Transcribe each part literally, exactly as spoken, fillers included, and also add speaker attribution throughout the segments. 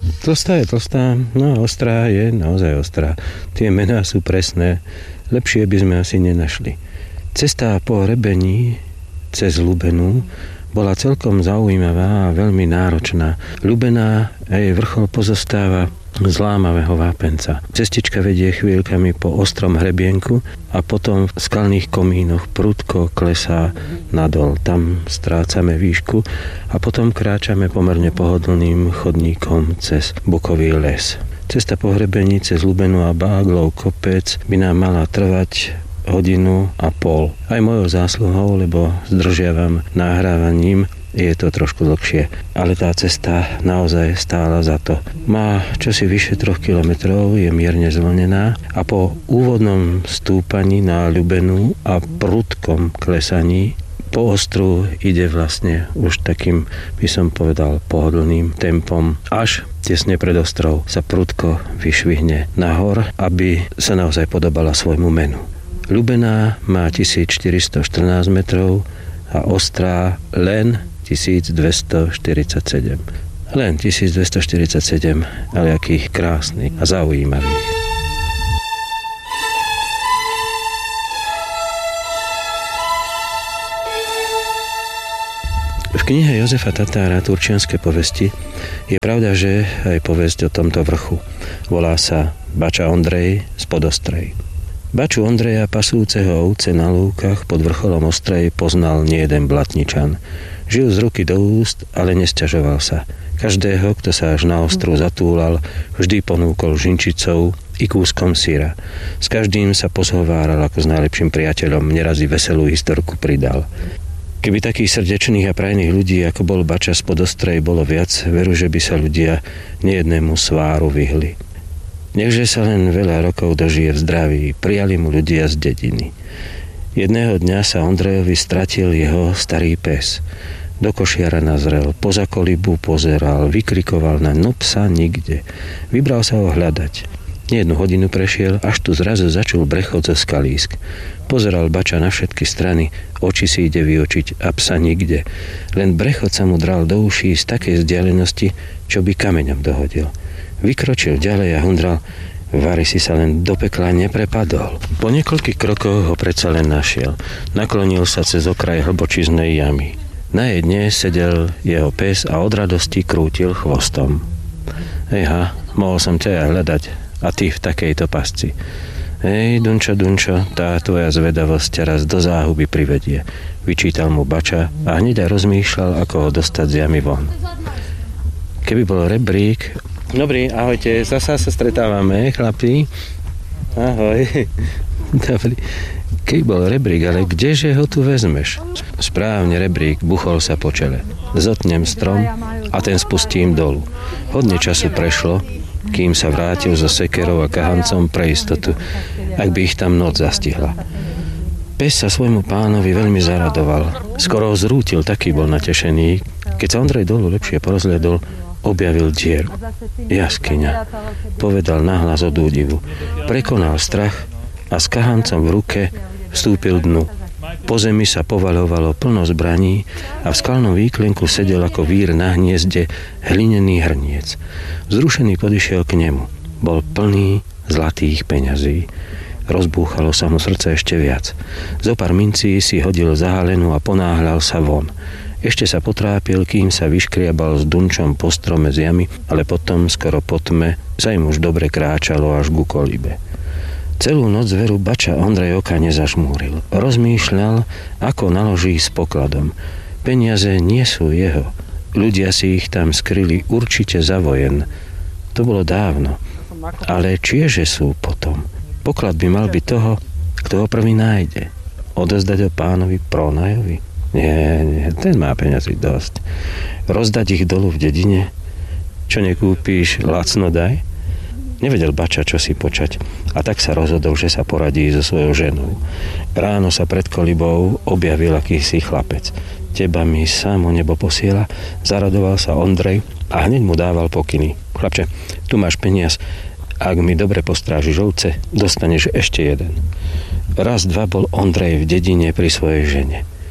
Speaker 1: Tlstá je tlstá, no a ostrá je naozaj ostrá. Tie mená sú presné, lepšie by sme asi nenašli. Cesta po hrebení cez Ľubenu bola celkom zaujímavá a veľmi náročná. Ľubená a jej vrchol pozostáva z lámavého vápenca. Cestička vedie chvíľkami po ostrom hrebienku a potom v skalných komínoch prudko klesá nadol. Tam strácame výšku a potom kráčame pomerne pohodlným chodníkom cez bukový les. Cesta po hrebení cez Ľubenu a Báglov kopec by nám mala trvať hodinu a pol. Aj mojou zásluhou, lebo zdržiavam nahrávaním, je to trošku dlhšie, ale tá cesta naozaj stála za to. Má čosi vyše troch kilometrov, je mierne zvlnená a po úvodnom stúpaní na Ľubenu a prudkom klesaní po ostru ide vlastne už takým, by som povedal, pohodlným tempom. Až tesne pred ostrov sa prudko vyšvihne nahor, aby sa naozaj podobala svojmu menu. Ľubená má tisícštyristoštrnásť metrov a ostrá len tisícdvestoštyridsaťsedem. Len tisícdvestoštyridsaťsedem, ale akých krásnych a zaujímavých. V knihe Jozefa Tatára Turčianske povesti je pravda, že aj povesť o tomto vrchu. Volá sa Bača Ondrej z Podostrej. Baču Ondreja pasúceho ovce na lúkach pod vrcholom Ostrej poznal nejeden blatničan. Žil z ruky do úst, ale nesťažoval sa. Každého, kto sa až na ostru zatúlal, vždy ponúkol žinčicou i kúskom syra. S každým sa pozhováral ako s najlepším priateľom, neraz i veselú historku pridal. Keby takých srdečných a prajných ľudí, ako bol Bača z Podostrej, bolo viac, veru, že by sa ľudia nejednému sváru vyhli. Nechže sa len veľa rokov dožije v zdraví, prijali mu ľudia z dediny. Jedného dňa sa Ondrejovi stratil jeho starý pes. Do košiara nazrel, poza kolibu pozeral, vykrikoval na no psa nikde. Vybral sa ho hľadať. Nejednu hodinu prešiel, až tu zrazu začul brechod zo skalísk. Pozeral Bača na všetky strany, oči si ide vyočiť a psa nikde. Len brechod sa mu dral do uší z takej vzdialenosti, čo by kameňom dohodil. Vykročil ďalej a hundral, vari si sa len do pekla neprepadol. Po niekoľkých krokoch ho predsa len našiel. Naklonil sa cez okraj hlbočiznej jamy. Na jej dne sedel jeho pes a od radosti krútil chvostom. Ejha, mohol som ťa aj hľadať a ty v takejto pasci. Ej, Dunčo, Dunčo, tá tvoja zvedavosť ťa raz do záhuby privedie. Vyčítal mu Bača a hneď aj rozmýšľal, ako ho dostať z jamy von. Keby bol rebrík... Dobrý, ahojte, zasa sa stretávame, chlapi. Ahoj. Dobrý. Keď bol rebrík, ale kdeže ho tu vezmeš? Správne, rebrík, buchol sa po čele. Zotnem strom a ten spustím dolu. Hodne času prešlo, kým sa vrátil so sekerou a kahancom pre istotu, ak by ich tam noc zastihla. Pes sa svojmu pánovi veľmi zaradoval. Skoro ho zrútil, taký bol natešený. Keď sa Ondrej dolu lepšie porozhľadol, objavil dieru. Jaskyňa, povedal nahlas od údivu. Prekonal strach a s kahancom v ruke vstúpil dnu. Po zemi sa povaľovalo plno zbraní a v skalnom výklenku sedel ako vír na hniezde hlinený hrniec. Vzrušený podišiel k nemu. Bol plný zlatých peňazí. Rozbúchalo sa mu srdce ešte viac. Zopár mincí si hodil za halenu a ponáhľal sa von. Ešte sa potrápil, kým sa vyškriabal s Dunčom po strome z jamy, ale potom, skoro po tme, sa im už dobre kráčalo až ku kolibe. Celú noc veru Bača Ondrej oka nezažmúril. Rozmýšľal, ako naloží s pokladom. Peniaze nie sú jeho. Ľudia si ich tam skryli určite za vojen. To bolo dávno. Ale čieže sú potom? Poklad by mal byť toho, kto ho prvý nájde. Odozdať ho pánovi Pronajovi? Nie, nie, ten má peňazí dosť. Rozdať ich dolu v dedine? Čo nekúpíš, lacno daj? Nevedel Bača, čo si počať, a tak sa rozhodol, že sa poradí so svojou ženou. Ráno sa pred kolibou objavil akýsi chlapec. Teba mi samo nebo posiela, zaradoval sa Ondrej a hneď mu dával pokyny. Chlapče, tu máš peniaz, ak mi dobre postrážiš ovce, dostaneš ešte jeden. Raz, dva bol Ondrej v dedine pri svojej žene.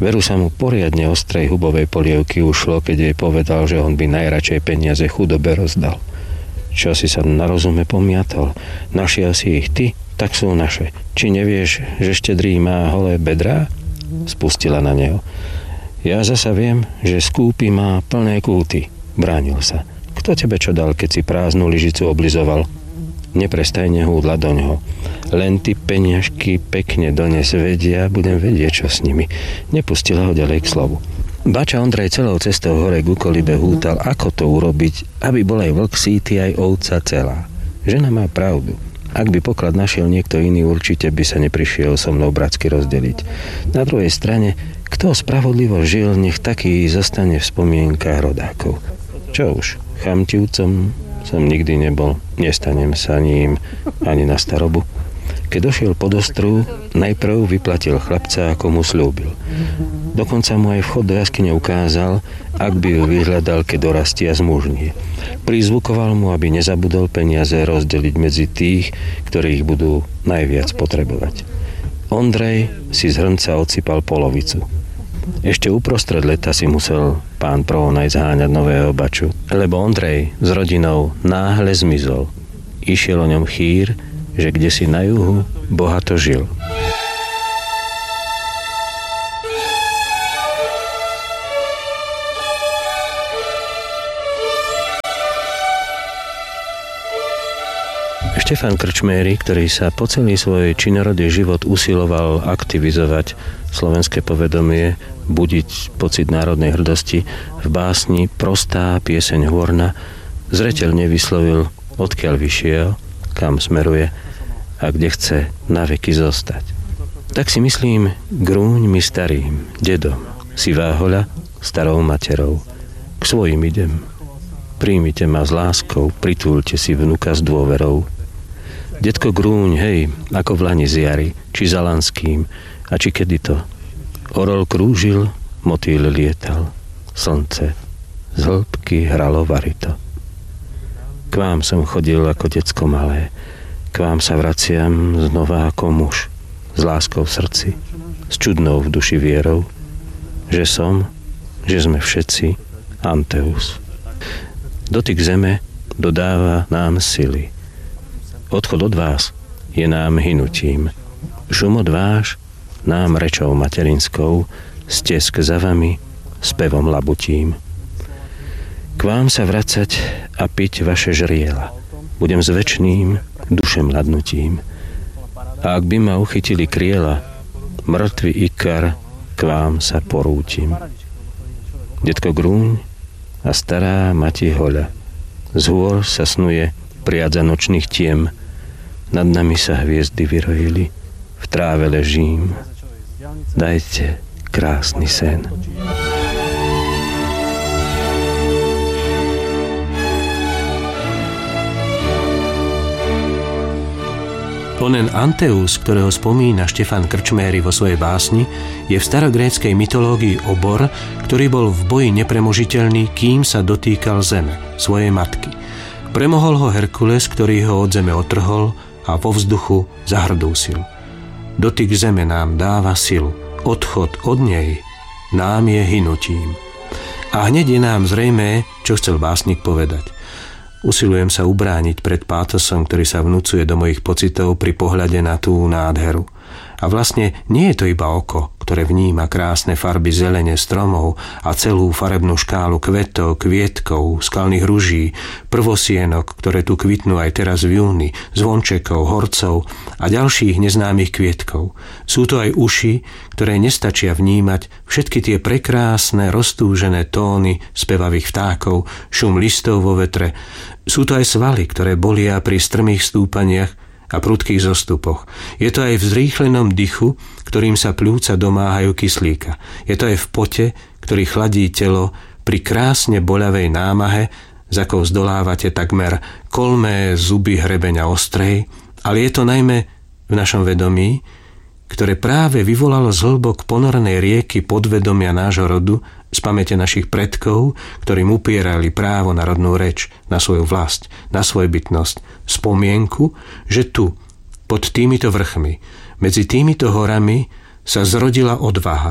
Speaker 1: Veru sa mu poriadne ostrej hubovej polievky ušlo, keď jej povedal, že on by najradšej peniaze chudobe rozdal. Čo si sa na rozume pomiatol? Našiel si ich ty, tak sú naše. Či nevieš, že štedrý má holé bedrá? Spustila na neho. Ja zasa viem, že skúpi má plné kúty. Bránil sa. Kto tebe čo dal, keď si prázdnu lyžicu oblizoval? Neprestajne húdla doňho. Len ty peniažky pekne dones vedia, budem vedieť, čo s nimi. Nepustila ho ďalej k slovu. Bača Ondrej celou cestou hore ku kolibe hútal, ako to urobiť, aby bol aj vlk sýty, aj ovca celá. Žena má pravdu. Ak by poklad našiel niekto iný, určite by sa neprišiel so mnou bratsky rozdeliť. Na druhej strane, kto spravodlivo žil, nech taký zostane v spomienkách rodákov. Čo už, chamtivcom som nikdy nebol, nestanem sa ním ani na starobu. Keď došiel pod Ostru, najprv vyplatil chlapca, ako mu slúbil. Dokonca mu aj vchod do jaskyne ukázal, ak by ju vyhľadal, keď dorastie a zmužnie. Prizvukoval mu, aby nezabudol peniaze rozdeliť medzi tých, ktorých budú najviac potrebovať. Ondrej si z hrnca odsypal polovicu. Ešte uprostred leta si musel pán Prohonaj zháňať nového baču, lebo Ondrej s rodinou náhle zmizol. Išiel o ňom chýr, že kdesi na juhu bohato žil. Štefan Krčméry, ktorý sa po celý svoj činorodý život usiloval aktivizovať slovenské povedomie, budiť pocit národnej hrdosti, v básni Prostá pieseň Hôrna zreteľne vyslovil, odkiaľ vyšiel, kam smeruje a kde chce na veky zostať. Tak si myslím, grúň mi starým, dedom, si váhoľa starou materou. K svojim idem. Príjmite ma s láskou, pritúľte si vnuka s dôverou. Detko grúň, hej, ako v lani z jary, či za Lanským, a či kedy to. Orol krúžil, motýl lietal, slnce z hĺbky hralo varito. K vám som chodil ako decko malé, k vám sa vraciam znova ako muž, s láskou v srdci, s čudnou v duši vierou, že som, že sme všetci Anteus. Dotyk zeme dodáva nám sily. Odchod od vás je nám hynutím. Šum od váš nám rečou materinskou, stesk za vami spevom labutím. K vám sa vracať a piť vaše žriela. Budem s večným duše mladnutím. A ak by ma uchytili kriela, mŕtvy Ikar, k vám sa porútim. Detko grúň a stará mati hoľa. Z hôr sa snuje priadza nočných tiem. Nad nami sa hviezdy vyrojili, v tráve ležím. Dajte krásny sen. Onen Anteus, ktorého spomína Štefan Krčméry vo svojej básni, je v starogréckej mytológii obor, ktorý bol v boji nepremožiteľný, kým sa dotýkal zeme, svojej matky. Premohol ho Herkules, ktorý ho od zeme otrhol a vo vzduchu zahrdúsil. Dotyk zeme nám dáva silu, odchod od nej nám je hynutím. A hneď je nám zrejmé, čo chcel básnik povedať. Usilujem sa ubrániť pred pátosom, ktorý sa vnúcuje do mojich pocitov pri pohľade na tú nádheru. A vlastne nie je to iba oko, ktoré vníma krásne farby zelene stromov a celú farebnú škálu kvetov, kvietkov, skalných ruží, prvosienok, ktoré tu kvitnú aj teraz v júni, zvončekov, horcov a ďalších neznámych kvietkov. Sú to aj uši, ktoré nestačia vnímať všetky tie prekrásne, roztúžené tóny spevavých vtákov, šum listov vo vetre. Sú to aj svaly, ktoré bolia pri strmých stúpaniach a prudkých zostupoch. Je to aj v zrýchlenom dychu, ktorým sa pľúca domáhajú kyslíka. Je to aj v pote, ktorý chladí telo pri krásne boľavej námahe, za akou zdolávate takmer kolmé zuby hrebeňa ostrej, ale je to najmä v našom vedomí, ktoré práve vyvolalo z hĺbok ponorenej rieky podvedomia nášho rodu z pamäte našich predkov, ktorým upierali právo na rodnú reč, na svoju vlast, na svoju bytnosť, spomienku, že tu, pod týmito vrchmi, medzi týmito horami sa zrodila odvaha,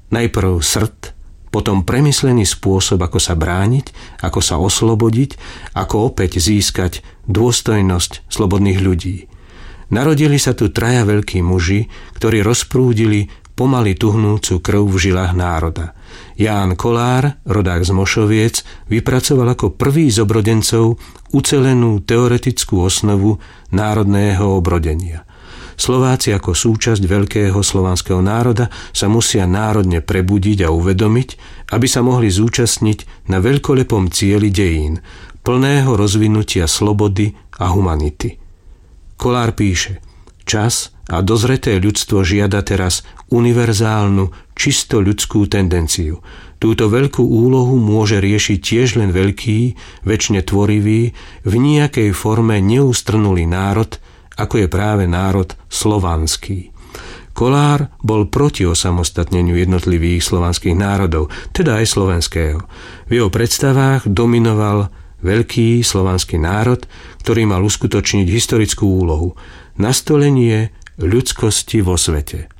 Speaker 2: Najprv srd, potom premyslený spôsob, ako sa brániť, ako sa oslobodiť, ako opäť získať dôstojnosť slobodných ľudí. Narodili sa tu traja veľkí muži, ktorí rozprúdili pomaly tuhnúcu krv v žilách národa. Ján Kolár, rodák z Mošoviec, vypracoval ako prvý z obrodencov ucelenú teoretickú osnovu národného obrodenia. Slováci ako súčasť veľkého slovanského národa sa musia národne prebudiť a uvedomiť, aby sa mohli zúčastniť na veľkolepom cieli dejín, plného rozvinutia slobody a humanity. Kolár píše: čas a dozreté ľudstvo žiada teraz univerzálnu, čisto ľudskú tendenciu. Túto veľkú úlohu môže riešiť tiež len veľký, večne tvorivý, v nejakej forme neústrnulý národ, ako je práve národ slovanský. Kolár bol proti osamostatneniu jednotlivých slovanských národov, teda aj slovenského. V jeho predstavách dominoval veľký slovanský národ, ktorý mal uskutočniť historickú úlohu, nastolenie ľudskosti vo svete.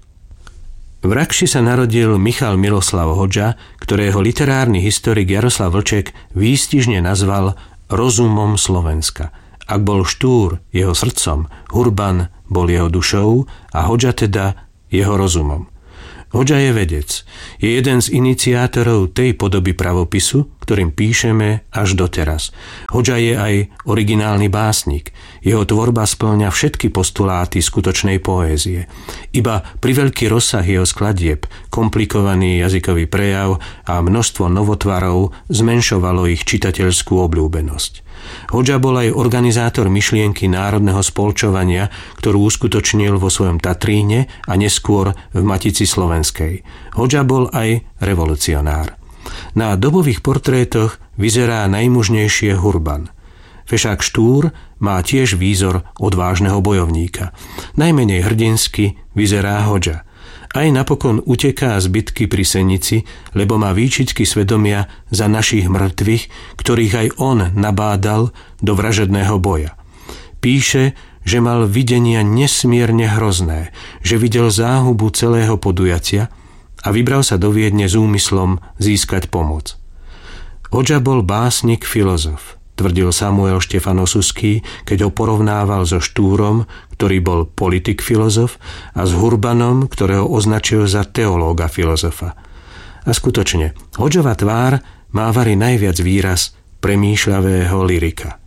Speaker 2: V Rakši sa narodil Michal Miloslav Hodža, ktorého literárny historik Jaroslav Vlček výstižne nazval rozumom Slovenska. Ak bol Štúr jeho srdcom, Hurban bol jeho dušou a Hodža teda jeho rozumom. Hodža je vedec. Je jeden z iniciátorov tej podoby pravopisu, ktorým píšeme až doteraz. Hodža je aj originálny básnik. Jeho tvorba spĺňa všetky postuláty skutočnej poézie. Iba priveľký rozsah jeho skladieb, komplikovaný jazykový prejav a množstvo novotvarov zmenšovalo ich čitateľskú obľúbenosť. Hodža bol aj organizátor myšlienky národného spolčovania, ktorú uskutočnil vo svojom Tatríne a neskôr v Matici slovenskej. Hodža bol aj revolucionár. Na dobových portrétoch vyzerá najmužnejšie Hurban. Fešák Štúr má tiež výzor odvážneho bojovníka. Najmenej hrdinsky vyzerá Hodža. Aj napokon uteká z bitky pri Senici, lebo má výčitky svedomia za našich mŕtvych, ktorých aj on nabádal do vražedného boja. Píše, že mal videnia nesmierne hrozné, že videl záhubu celého podujatia a vybral sa do Viedne s úmyslom získať pomoc. Hodža bol básnik filozof, tvrdil Samuel Štefan Osuský, keď ho porovnával so Štúrom, ktorý bol politik filozof, a s Hurbanom, ktorého označil za teológa filozofa. A skutočne, Hodžova tvár má vari najviac výraz premýšľavého lyrika.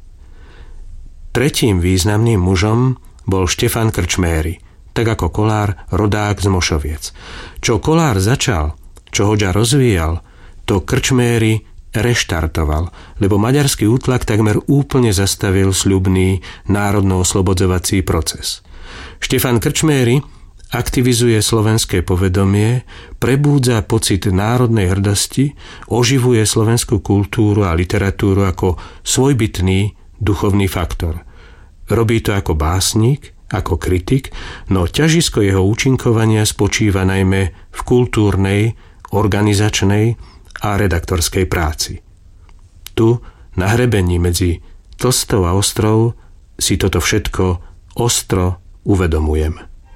Speaker 2: Tretím významným mužom bol Štefan Krčméry, tak ako Kolár rodák z Mošoviec. Čo Kolár začal, čo Hodža rozvíjal, to Krčméry reštartoval, lebo maďarský útlak takmer úplne zastavil sľubný národno-oslobodzovací proces. Štefan Krčméry aktivizuje slovenské povedomie, prebúdza pocit národnej hrdosti, oživuje slovenskú kultúru a literatúru ako svojbytný duchovný faktor. Robí to ako básnik, ako kritik, no ťažisko jeho účinkovania spočíva najmä v kultúrnej, organizačnej a redaktorskej práci. Tu, na hrebení medzi Tlstou a Ostrou, si toto všetko ostro uvedomujem.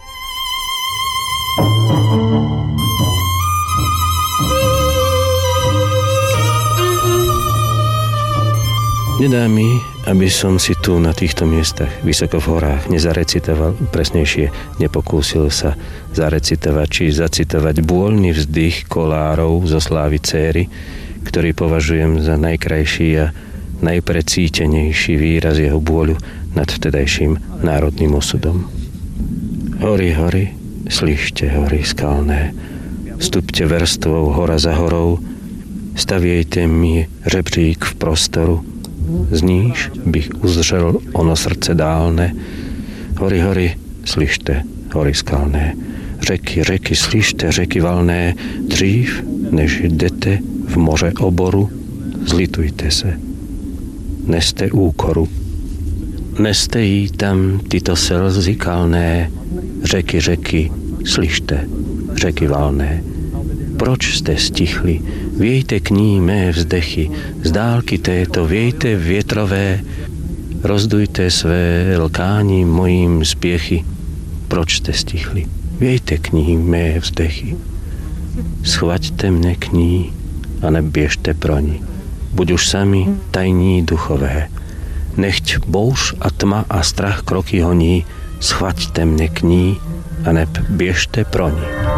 Speaker 1: Nedá mi, aby som si tu na týchto miestach, vysoko v horách, nezarecitoval, presnejšie nepokúsil sa zarecitovať či zacitovať bôľný vzdych Kolárov zo slávy Céry, ktorý považujem za najkrajší a najprecítenejší výraz jeho bôľu nad vtedajším národným osudom. Hory, hory, slyšte hory skalné, vstupte vrstvou hora za horou, staviejte mi žebřík v prostoru, z níž bych uzřel ono srdce dálne. Hory, hory, slyšte, hory skalné. Řeky, řeky, slyšte, řeky valné. Dřív, než jdete v moře oboru, zlitujte se. Neste úkoru. Neste jí tam tyto slzy kalné. Řeky, řeky, slyšte, řeky valné. Proč jste stichli? Vějte k ní mé vzdechy, z dálky této vějte větrové, rozdujte své lkání mojím spěchy. Proč jste stichli? Vějte k ní mé vzdechy. schvaťte mne k ní a nebiežte pro ní. Buď už sami tajní duchové. Nechť bouř a tma a strach kroky honí, schvaťte mne k ní a neb biežte pro ní.